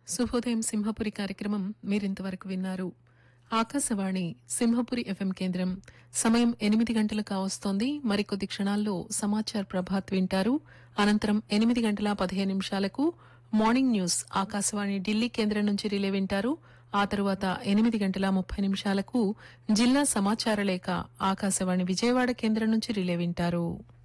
శుభోదయం సింహపురి కార్యక్రమం మీరింతవరకు విన్నారు. ఆకాశవాణి సింహపురి ఎఫ్ఎం కేంద్రం. సమయం 8 గంటలు కావస్తోంది. మరికొద్ది క్షణాల్లో సమాచార్ ప్రభాత్ వింటారు. అనంతరం 8 గంటల 15 నిమిషాలకు మార్నింగ్ న్యూస్ ఆకాశవాణి ఢిల్లీ కేంద్రం నుంచి రిలే వింటారు. ఆ తరువాత 8 గంటల 30 నిమిషాలకు జిల్లా సమాచార లేఖ ఆకాశవాణి విజయవాడ కేంద్రం నుంచి రిలే వింటారు.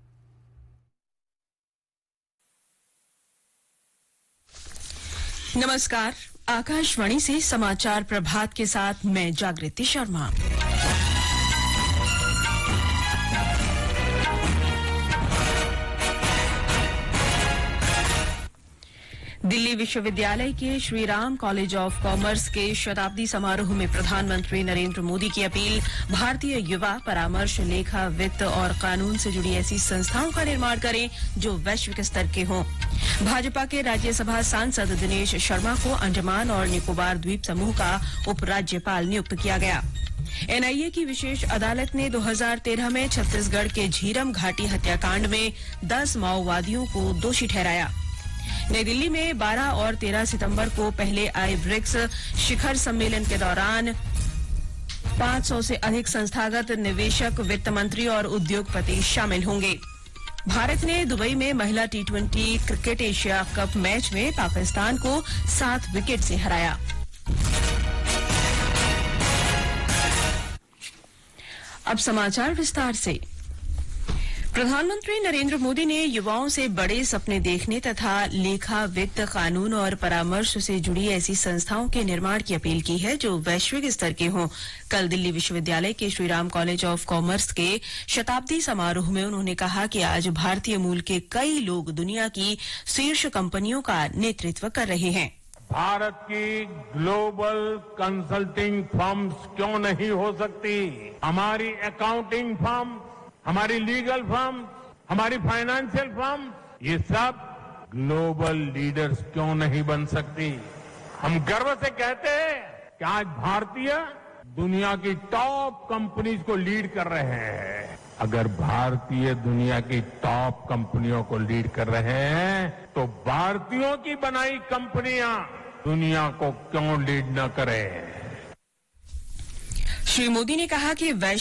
नमस्कार, आकाशवाणी से समाचार प्रभात के साथ मैं जागृति शर्मा। दिल्ली विश्वविद्यालय के श्रीराम कॉलेज ऑफ कॉमर्स के शताब्दी समारोह में प्रधानमंत्री नरेंद्र मोदी की अपील, भारतीय युवा परामर्श, लेखा, वित्त और कानून से जुड़ी ऐसी संस्थाओं का निर्माण करें जो वैश्विक स्तर के हों। भाजपा के राज्यसभा सांसद दिनेश शर्मा को अंडमान और निकोबार द्वीप समूह का उपराज्यपाल नियुक्त किया गया। एनआईए की विशेष अदालत ने 2013 में छत्तीसगढ़ के झीरम घाटी हत्याकांड में 10 माओवादियों को दोषी ठहराया। नई दिल्ली में 12 और 13 सितंबर को पहले आए ब्रिक्स शिखर सम्मेलन के दौरान 500 से अधिक संस्थागत निवेशक, वित्त मंत्री और उद्योगपति शामिल होंगे। भारत ने दुबई में महिला टी20 क्रिकेट एशिया कप मैच में पाकिस्तान को 7 विकेट से हराया। अब समाचार विस्तार से। प्रधानमंत्री नरेंद्र मोदी ने युवाओं से बड़े सपने देखने तथा लेखा, वित्त, कानून और परामर्श से जुड़ी ऐसी संस्थाओं के निर्माण की अपील की है जो वैश्विक स्तर के हों। कल दिल्ली विश्वविद्यालय के श्रीराम कॉलेज ऑफ कॉमर्स के शताब्दी समारोह में उन्होंने कहा कि आज भारतीय मूल के कई लोग दुनिया की शीर्ष कंपनियों का नेतृत्व कर रहे हैं। भारत की ग्लोबल कंसल्टिंग फर्म्स क्यों नहीं हो सकती? हमारी अकाउंटिंग फर्म, हमारी लीगल फर्म, हमारी फाइनेंशियल फर्म, ये सब ग्लोबल लीडर्स क्यों नहीं बन सकती? हम गर्व से कहते हैं कि आज भारतीय दुनिया की टॉप कंपनीज को लीड कर रहे हैं। अगर भारतीय दुनिया की टॉप कंपनियों को लीड कर रहे हैं तो भारतीयों की बनाई कंपनियां दुनिया को क्यों लीड न करें? श्री मोदी ने कहा कि